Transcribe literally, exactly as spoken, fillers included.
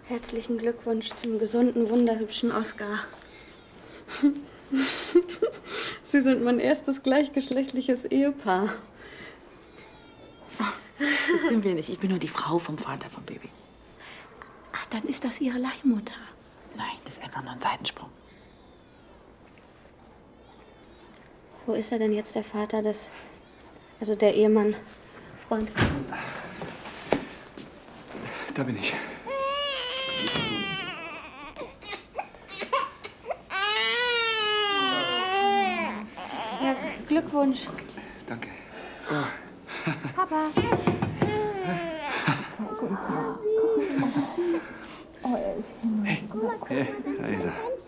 Herzlichen Glückwunsch zum gesunden, wunderhübschen Oskar. Sie sind mein erstes gleichgeschlechtliches Ehepaar. Das sind wir nicht. Ich bin nur die Frau vom Vater vom Baby. Ach, dann ist das Ihre Leihmutter. Nein, das ist einfach nur ein Seitensprung. Wo ist er denn jetzt, der Vater des... Also der Ehemann, Freund? Da bin ich. Ja, Glückwunsch. Danke. Oh. Papa. Hey, hey, da ist er.